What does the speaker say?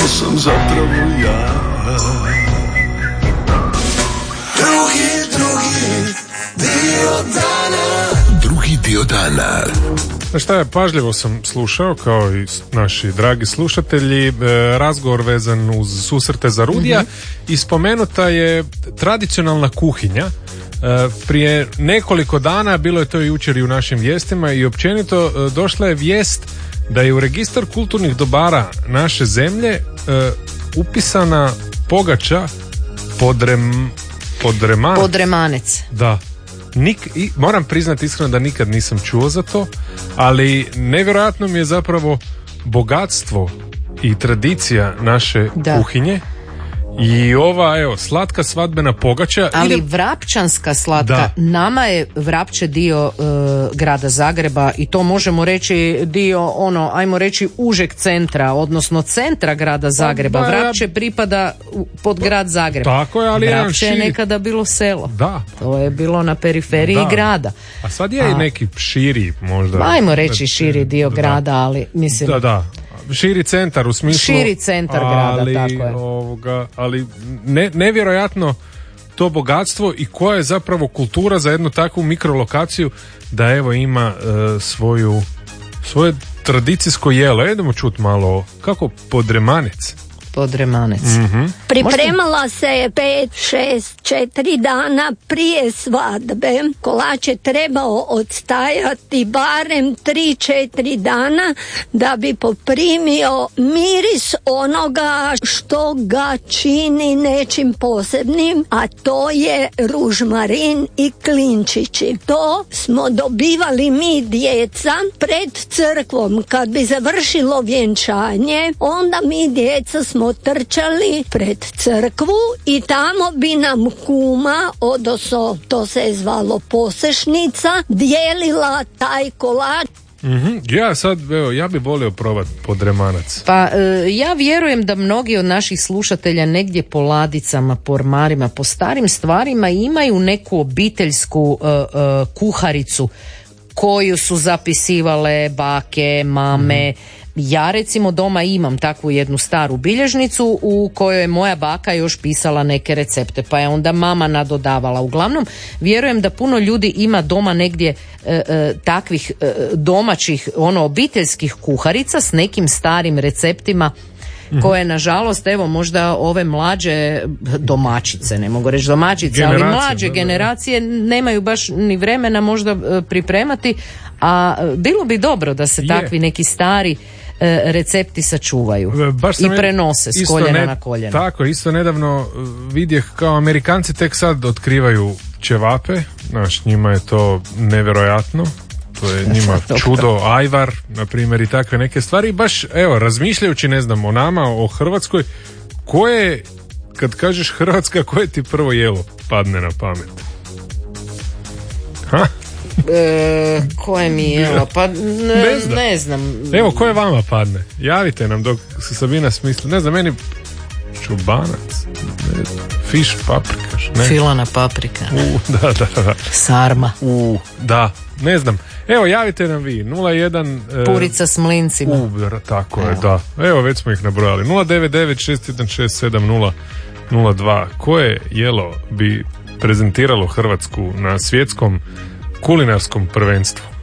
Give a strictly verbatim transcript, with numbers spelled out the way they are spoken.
to sam zapravo ja. Drugi, drugi dio dana. Drugi dio dana. Šta je, pažljivo sam slušao, kao i naši dragi slušatelji, razgovor vezan uz susrete za Rudija, mm-hmm. i spomenuta je tradicionalna kuhinja. Prije nekoliko dana, bilo je to i jučer i u našim vijestima, i općenito došla je vijest da je u registar kulturnih dobara naše zemlje upisana pogača Podrem, Podremanec. Podremanec. Da. Nik, i, moram priznati iskreno da nikad nisam čuo za to, ali nevjerojatno mi je zapravo bogatstvo i tradicija naše da. kuhinje. I ova, evo, slatka svadbena pogača. Ali ide... vrapčanska slatka, da. nama je Vrapče dio uh, grada Zagreba i to možemo reći dio, ono, ajmo reći užeg centra, odnosno centra grada Zagreba. Pa, Vrapče pripada pod grad Zagreb. Tako je, ali Vrapče je širi... nekada bilo selo. Da. To je bilo na periferiji da. grada. A sad je i neki širi, možda. Ajmo reći širi dio da. grada, ali mislim... Da, da. Širi centar u smislu... Širi centar grada, ali, tako je. Ovoga, ali ne, nevjerojatno to bogatstvo i koja je zapravo kultura za jednu takvu mikrolokaciju da evo ima uh, svoju svoje tradicijsko jelo. Idemo čuti malo kako Podremanec. Podremanec. Mm-hmm. Pripremala se je pet, šest, četiri dana prije svadbe. Kolač je trebao odstajati barem tri, četiri dana da bi poprimio miris onoga što ga čini nečim posebnim, a to je ružmarin i klinčići. To smo dobivali mi djeca pred crkvom. Kad bi završilo vjenčanje, onda mi djeca smo trčali pred crkvu i tamo bi nam kuma, odnosno to se je zvalo posešnica, dijelila taj kolač. Mm-hmm. Ja sad, evo, ja bi volio probati Podremanac. Pa e, ja vjerujem da mnogi od naših slušatelja negdje po ladicama, po ormarima, po starim stvarima imaju neku obiteljsku e, e, kuharicu koju su zapisivale bake, mame. Mm. Ja recimo doma imam takvu jednu staru bilježnicu u kojoj je moja baka još pisala neke recepte, pa je onda mama nadodavala. Uglavnom, vjerujem da puno ljudi ima doma negdje e, e, takvih e, domaćih, ono, obiteljskih kuharica s nekim starim receptima koje, nažalost, evo, možda ove mlađe domaćice, ne mogu reći domaćice, generacije, ali mlađe da, generacije nemaju baš ni vremena možda pripremati, a bilo bi dobro da se je. takvi neki stari e, recepti sačuvaju baš i prenose s koljena ne, na koljena. Tako, isto nedavno vidjeh kao Amerikanci tek sad otkrivaju ćevape, znaš, njima je to nevjerojatno. To je njima čudo, ajvar, na primjer, i takve neke stvari. Baš, evo, razmišljajući, ne znam, o nama, o Hrvatskoj, koje, kad kažeš Hrvatska, koje ti prvo jelo padne na pamet? Ha? E, koje mi je jelo? Pa ne, ne, znam. ne znam. Evo, koje vama padne? Javite nam dok se Sabina smisli. Ne znam, meni čubanac, ne znam, fiš paprikaš, ne? Filana paprika. U, da, da, da. Sarma. U, da, ne znam. Evo, javite nam vi, nula jedan... Purica s mlincima. U, tako Evo. je, da. Evo, već smo ih nabrojali. nula devet devet šest jedan šest sedam nula nula dva. Koje jelo bi prezentiralo Hrvatsku na svjetskom kulinarskom prvenstvu?